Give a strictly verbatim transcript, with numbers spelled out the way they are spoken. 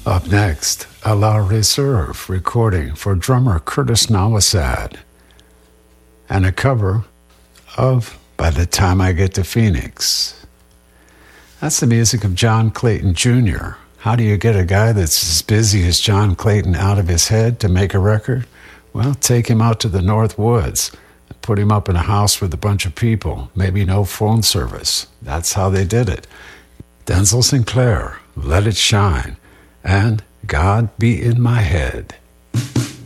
Up next, a La Reserve recording for drummer Curtis Nawasad, and a cover of By the Time I Get to Phoenix. That's the music of John Clayton Junior How do you get a guy that's as busy as John Clayton out of his head to make a record? Well, take him out to the North Woods and put him up in a house with a bunch of people, maybe no phone service. That's how they did it. Denzil Sinclair, Let It Shine, and God Be in My Head.